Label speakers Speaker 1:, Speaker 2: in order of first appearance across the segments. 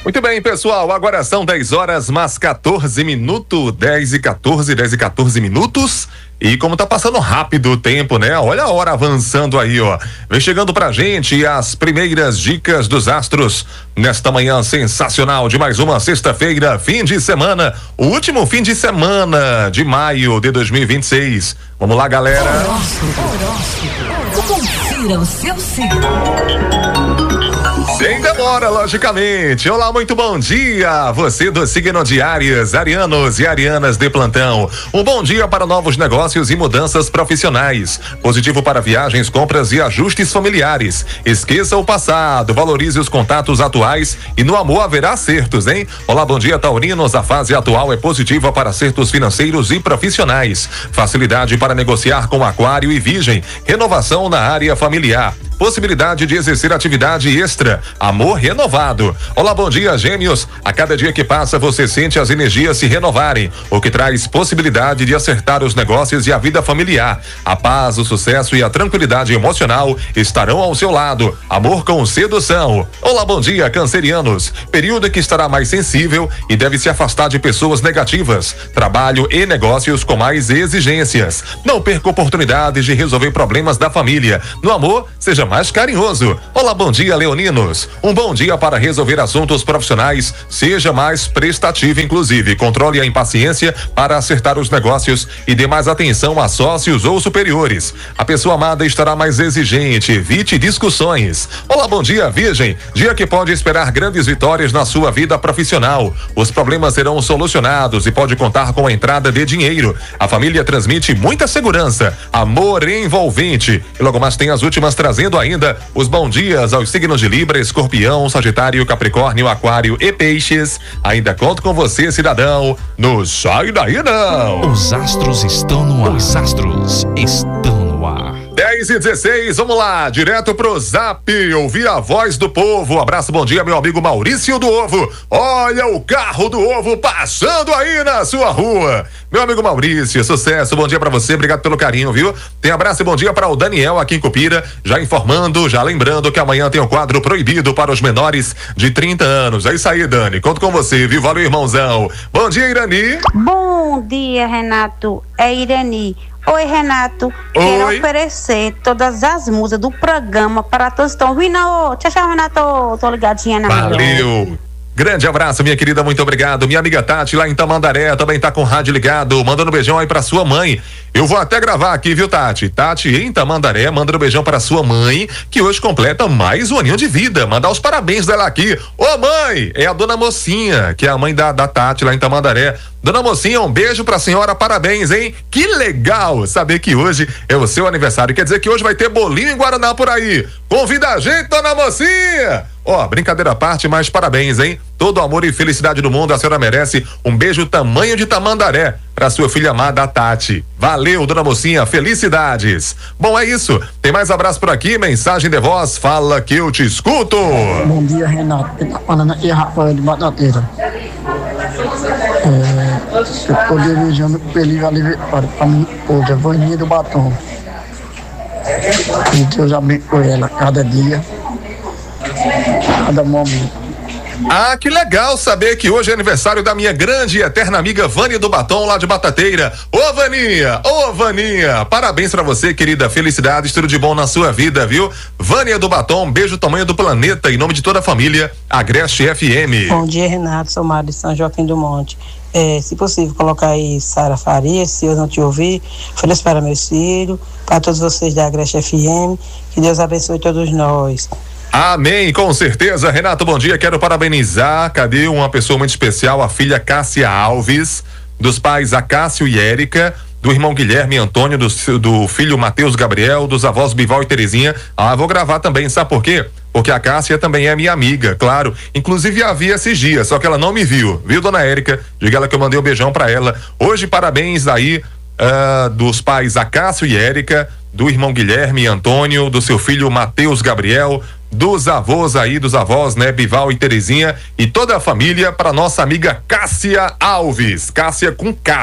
Speaker 1: Muito bem, pessoal, agora são 10 horas mais 14 minutos, 10 e 14 minutos. E como tá passando rápido o tempo, né? Olha a hora avançando aí, ó. Vem chegando pra gente as primeiras dicas dos astros nesta manhã sensacional de mais uma sexta-feira, fim de semana, o último fim de semana de maio de 2026. Vamos lá, galera.
Speaker 2: Confira o seu signo.
Speaker 1: Sem demora, logicamente. Olá, muito bom dia. Você do signo de Áries, arianos e arianas de plantão. Um bom dia para novos negócios e mudanças profissionais. Positivo para viagens, compras e ajustes familiares. Esqueça o passado, valorize os contatos atuais e no amor haverá acertos, hein? Olá, bom dia, taurinos. A fase atual é positiva para acertos financeiros e profissionais. Facilidade para negociar com Aquário e Virgem. Renovação na área familiar. Possibilidade de exercer atividade extra, amor renovado. Olá, bom dia, Gêmeos. A cada dia que passa você sente as energias se renovarem, o que traz possibilidade de acertar os negócios e a vida familiar. A paz, o sucesso e a tranquilidade emocional estarão ao seu lado. Amor com sedução. Olá, bom dia, cancerianos. Período que estará mais sensível e deve se afastar de pessoas negativas. Trabalho e negócios com mais exigências. Não perca oportunidades de resolver problemas da família. No amor, seja mais carinhoso. Olá, bom dia, leoninos. Um bom dia para resolver assuntos profissionais. Seja mais prestativo, inclusive. Controle a impaciência para acertar os negócios e dê mais atenção a sócios ou superiores. A pessoa amada estará mais exigente. Evite discussões. Olá, bom dia, Virgem. Dia que pode esperar grandes vitórias na sua vida profissional. Os problemas serão solucionados e pode contar com a entrada de dinheiro. A família transmite muita segurança, amor envolvente. E logo mais tem as últimas trazendo ainda os bons dias aos signos de Libra, Escorpião, Sagitário, Capricórnio, Aquário e Peixes. Ainda conto com você, cidadão, no Sai Daí Não.
Speaker 3: Os astros estão no ar. Os astros estão no ar.
Speaker 1: 10h16, vamos lá, direto pro Zap, ouvir a voz do povo. Abraço, bom dia, meu amigo Maurício do Ovo. Olha o carro do Ovo passando aí na sua rua. Meu amigo Maurício, sucesso, bom dia pra você, obrigado pelo carinho, viu? Tem abraço e bom dia para o Daniel aqui em Cupira, já informando, já lembrando que amanhã tem o quadro proibido para os menores de 30 anos. É isso aí, Dani, conto com você, viu? Valeu, irmãozão. Bom dia, Irani.
Speaker 4: Bom dia, Renato, é Irani. Oi, Renato. Quero oferecer todas as músicas do programa para todos que estão ouvindo. Tchau, tchau, Renato. Tô ligadinha na
Speaker 1: Valeu.
Speaker 4: Melhor.
Speaker 1: Grande abraço, minha querida, muito obrigado. Minha amiga Tati, lá em Tamandaré, também tá com o rádio ligado, mandando um beijão aí pra sua mãe. Eu vou até gravar aqui, viu, Tati? Tati, em Tamandaré, mandando um beijão pra sua mãe, que hoje completa mais um aninho de vida. Mandar os parabéns dela aqui. Ô, mãe, é a dona Mocinha, que é a mãe da Tati, lá em Tamandaré. Dona Mocinha, um beijo pra senhora, parabéns, hein? Que legal saber que hoje é o seu aniversário. Quer dizer que hoje vai ter bolinho em Guaraná por aí. Convida a gente, dona Mocinha! Ó, brincadeira à parte, mas parabéns, hein? Todo o amor e felicidade do mundo, a senhora merece. Um beijo tamanho de Tamandaré pra sua filha amada, a Tati. Valeu, dona Mocinha, felicidades. Bom, é isso. Tem mais abraço por aqui, mensagem de voz, fala que eu te escuto.
Speaker 5: Bom dia, Renato. Quem tá falando aqui é Rafael de Batateira. Eu tô desejando feliz aniversário pra minha esposa, Vaninha do Batom. Que Deus abençoe ela cada dia, cada momento.
Speaker 1: Ah, que legal saber que hoje é aniversário da minha grande e eterna amiga Vânia do Batom, lá de Batateira. Ô Vaninha, parabéns pra você, querida, felicidades, tudo de bom na sua vida, viu? Vânia do Batom, beijo tamanho do planeta, em nome de toda a família, Agreste FM.
Speaker 6: Bom dia, Renato, sou Mário de São Joaquim do Monte. Se possível, colocar aí Sara Faria, se eu não te ouvir, feliz para meus filhos, para todos vocês da Agreste FM, que Deus abençoe todos nós.
Speaker 1: Amém, com certeza. Renato, bom dia, quero parabenizar, cadê uma pessoa muito especial, a filha Cássia Alves, dos pais Acácio e Érica, do irmão Guilherme e Antônio, do filho Matheus Gabriel, dos avós Bival e Terezinha. Vou gravar também, sabe por quê? Porque a Cássia também é minha amiga, claro, inclusive a vi esses dias, só que ela não me viu, dona Érica? Diga ela que eu mandei um beijão pra ela. Hoje, parabéns aí dos pais Acácio e Érica, do irmão Guilherme e Antônio, do seu filho Matheus Gabriel, dos avós aí, dos avós, né, Bival e Terezinha, e toda a família, para nossa amiga Cássia Alves, Cássia com K.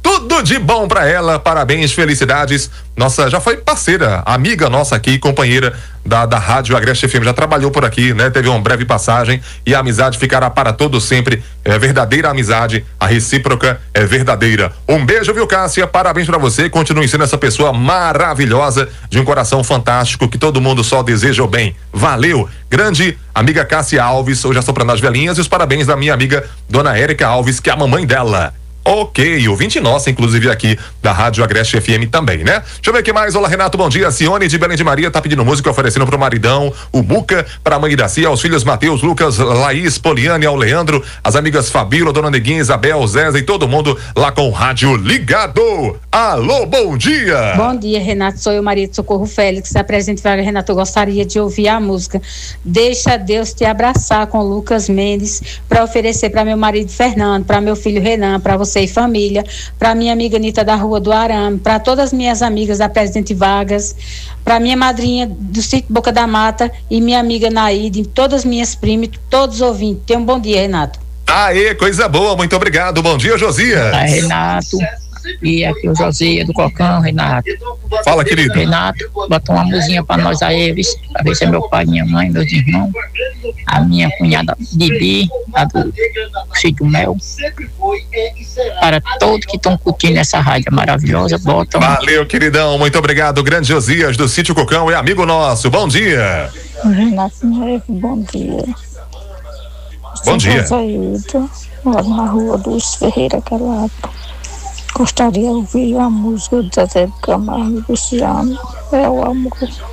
Speaker 1: Tudo de bom pra ela, parabéns, felicidades. Nossa, já foi parceira, amiga nossa aqui, companheira da Rádio Agreste FM, já trabalhou por aqui, né? Teve uma breve passagem e a amizade ficará para todo sempre. É verdadeira amizade, a recíproca é verdadeira. Um beijo, viu, Cássia? Parabéns pra você, continue sendo essa pessoa maravilhosa, de um coração fantástico, que todo mundo só deseja o bem. Valeu! Grande amiga Cássia Alves, hoje assoprando as velhinhas, e os parabéns da minha amiga Dona Érica Alves, que é a mamãe dela. Ok, ouvinte nossa, inclusive aqui da Rádio Agreste FM também, né? Deixa eu ver o que mais. Olá, Renato, bom dia. Cione de Belém de Maria tá pedindo música, oferecendo pro maridão, o Buca, pra mãe Iraci, aos filhos Matheus, Lucas, Laís, Poliane, ao Leandro, as amigas Fabíola, Dona Neguinha, Isabel, Zéza e todo mundo lá com o rádio ligado. Alô, bom dia!
Speaker 7: Bom dia, Renato, sou eu, Maria de Socorro Félix, apresente vaga, Renato, eu gostaria de ouvir a música Deixa Deus Te Abraçar, com Lucas Mendes, para oferecer para meu marido Fernando, para meu filho Renan, para você e família, para minha amiga Anita da Rua do Arame, para todas as minhas amigas da Presidente Vargas, para minha madrinha do sítio Boca da Mata e minha amiga Naide, todas as minhas primas, todos os ouvintes. Tenham um bom dia, Renato.
Speaker 1: Aê, coisa boa, muito obrigado. Bom dia, Josias.
Speaker 8: Renato. E aqui o Josias do Cocão, Renato.
Speaker 1: Fala, querido.
Speaker 8: Renato, bota uma música pra nós aí, pra ver se é meu pai, minha mãe, meus irmãos, a minha cunhada Bibi, a do Sítio Mel. Para todos que estão curtindo essa rádio maravilhosa, bota.
Speaker 1: Valeu, queridão, muito obrigado. Grande Josias do Sítio Cocão é amigo nosso. Bom dia.
Speaker 9: Renato Neve, bom dia.
Speaker 1: Bom dia.
Speaker 9: Lá na Rua dos Ferreira Calado. Gostaria de ouvir a música do Zé Camargo e Luciano, é o amor,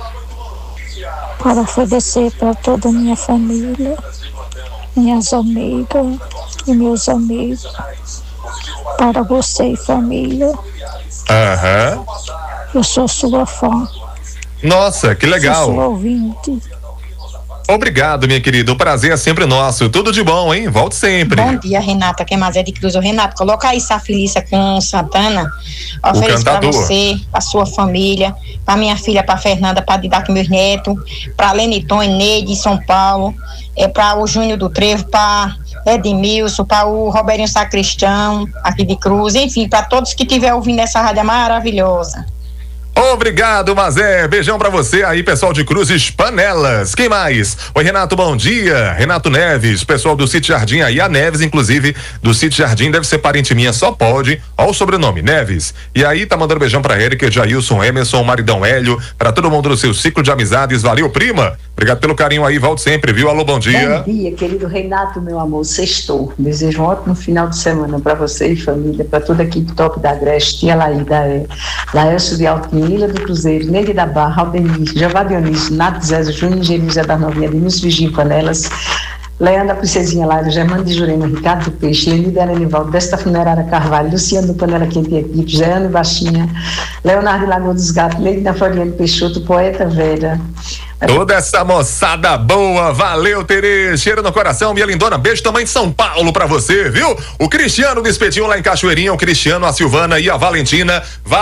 Speaker 9: para oferecer para toda a minha família, minhas amigas e meus amigos, para você e família.
Speaker 1: Aham.
Speaker 9: Eu sou sua fã.
Speaker 1: Nossa, que legal.
Speaker 9: Sou sua ouvinte.
Speaker 1: Obrigado, minha querida. O prazer é sempre nosso. Tudo de bom, hein? Volte sempre.
Speaker 10: Bom dia, Renata. Quem mais é de Cruz? Ô, Renato, coloca aí Safilícia com Santana. Ofereço pra você, pra sua família, pra minha filha, pra Fernanda, pra Didac, meus netos, pra Leniton e Neide, de São Paulo, pra o Júnior do Trevo, pra Edmilson, para o Roberinho Sacristão, aqui de Cruz, enfim, para todos que estiver ouvindo essa rádio maravilhosa.
Speaker 1: Obrigado, Mazé. Beijão pra você aí, pessoal de Cruzes Panelas. Quem mais? Oi, Renato, bom dia. Renato Neves, pessoal do Sítio Jardim aí. A Neves, inclusive, do Sítio Jardim, deve ser parente minha, só pode. Ó o sobrenome, Neves. E aí, tá mandando beijão pra Érica, Jailson, Emerson, Maridão Hélio, pra todo mundo do seu ciclo de amizades. Valeu, prima. Obrigado pelo carinho aí, volte sempre, viu? Alô, bom dia.
Speaker 11: Bom dia, querido Renato, meu amor, sextou. Desejo um ótimo final de semana pra você e família, pra toda a equipe top da Agreste, tia Laída, Laércio de Altinho, Ilha do Cruzeiro, Neide da Barra, Aldenir, Jeová Dionísio, Nato Zé, Júnior Jeruzé da Novinha, Denilson Virgínio Panelas, Leandra Princesinha Laira, Germano de Jurema, Ricardo Peixe, Lenida Aranivaldo, Desta Funerária Carvalho, Luciano do Panela Quente e Equipe, Jeane Baixinha, Leonardo Lagoa dos Gatos, Leide da Floriano Peixoto, Poeta Vera.
Speaker 1: Toda essa moçada boa, valeu, Terê, cheiro no coração, minha lindona, beijo também de São Paulo pra você, viu? O Cristiano do Espetinho lá em Cachoeirinha, o Cristiano, a Silvana e a Valentina.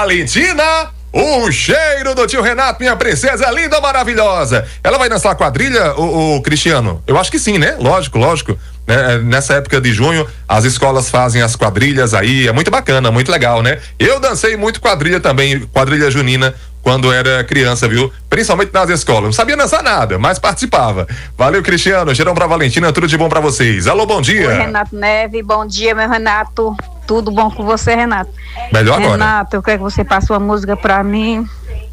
Speaker 1: O cheiro do tio Renato, minha princesa linda, maravilhosa. Ela vai dançar a quadrilha, o Cristiano? Eu acho que sim, né? Lógico. Nessa época de junho, as escolas fazem as quadrilhas aí, é muito bacana, muito legal, né? Eu dancei muito quadrilha também, quadrilha junina, quando era criança, viu? Principalmente nas escolas. Não sabia dançar nada, mas participava. Valeu, Cristiano. Cheirão pra Valentina, tudo de bom pra vocês. Alô, bom dia.
Speaker 12: Oi, Renato Neve, bom dia, meu Renato. Tudo bom com você, Renato?
Speaker 1: Melhor agora.
Speaker 12: Renato, eu quero que você passe uma música pra mim.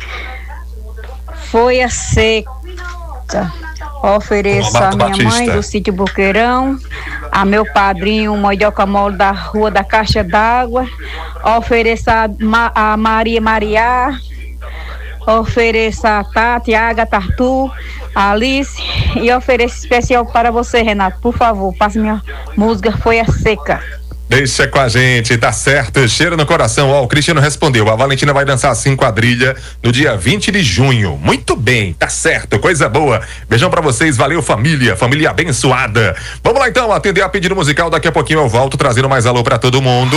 Speaker 12: Foi a seca. Ofereço a minha mãe do sítio Boqueirão, a meu padrinho Moidioca Mole da Rua da Caixa d'Água. Ofereço a Maria Mariá. Ofereço a Tati, a Agatha, Arthur, a Alice, e ofereço especial para você, Renato. Por favor, passe minha música Foi a Seca.
Speaker 1: Deixa com a gente, tá certo, cheiro no coração. Ó, o Cristiano respondeu, a Valentina vai dançar assim quadrilha no dia 20 de junho. Muito bem, tá certo, coisa boa. Beijão pra vocês, valeu família abençoada. Vamos lá então, atender a pedido musical, daqui a pouquinho eu volto trazendo mais alô pra todo mundo.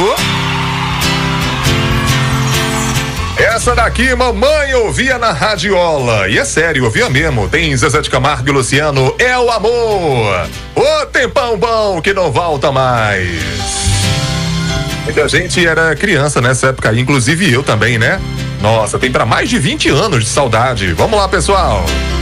Speaker 1: Essa daqui, mamãe ouvia na radiola. E é sério, ouvia mesmo. Tem Zezé de Camargo e Luciano, é o amor. Ô tempão bom que não volta mais. Muita gente era criança nessa época aí, inclusive eu também, né? Nossa, tem pra mais de 20 anos de saudade. Vamos lá, pessoal.